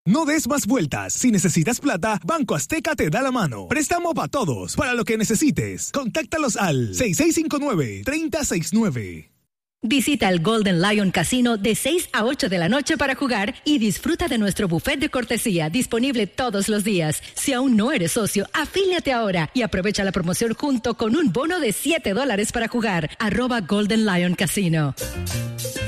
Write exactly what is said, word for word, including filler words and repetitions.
No des más vueltas. Si necesitas plata, Banco Azteca te da la mano. Préstamo para todos. Para lo que necesites. Contáctalos al seis seis cinco nueve, tres cero seis nueve. Visita el Golden Lion Casino de seis a ocho de la noche para jugar y disfruta de nuestro buffet de cortesía disponible todos los días. Si aún no eres socio, afíliate ahora y aprovecha la promoción junto con un bono de siete dólares para jugar. Arroba Golden Lion Casino.